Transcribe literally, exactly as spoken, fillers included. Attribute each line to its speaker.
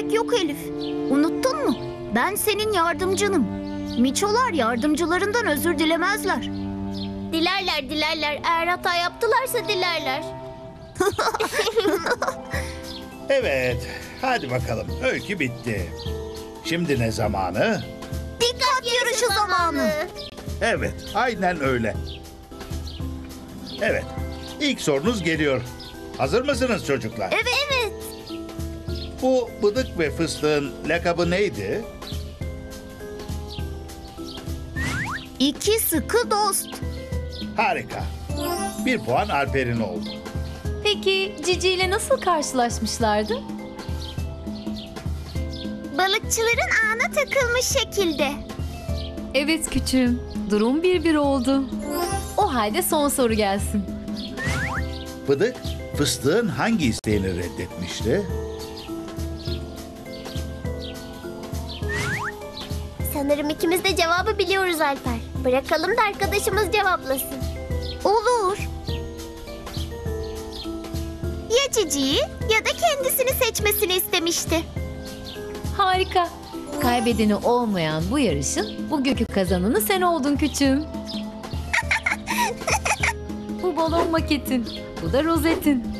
Speaker 1: gerek yok Elif. Unuttun mu? Ben senin yardımcınım. Miçolar yardımcılarından özür dilemezler.
Speaker 2: Dilerler dilerler. Eğer hata yaptılarsa dilerler.
Speaker 3: Evet, hadi bakalım. Öykü bitti. Şimdi ne zamanı?
Speaker 1: Dikkat yarışı zamanı.
Speaker 3: Evet, aynen öyle. Evet, ilk sorunuz geliyor. Hazır mısınız çocuklar?
Speaker 1: Evet.
Speaker 2: Evet.
Speaker 3: Bu Bıdık ve Fıstık'ın lakabı neydi?
Speaker 1: İki sıkı dost.
Speaker 3: Harika. Bir puan Alper'in oldu.
Speaker 4: Peki Cici ile nasıl karşılaşmışlardı?
Speaker 2: Balıkçıların ağına takılmış şekilde.
Speaker 4: Evet küçüğüm. Durum bir bir oldu. O halde son soru gelsin.
Speaker 3: Bıdık, Fıstık'ın hangi isteğini reddetmişti?
Speaker 2: Sanırım ikimiz de cevabı biliyoruz Alper. Bırakalım da arkadaşımız cevaplasın.
Speaker 1: Olur. Ya Cici'yi ya da kendisini seçmesini istemişti.
Speaker 4: Harika. Kaybedeni olmayan bu yarışın bugünkü kazananı sen oldun küçüğüm. Bu balon maketin, bu da rozetin.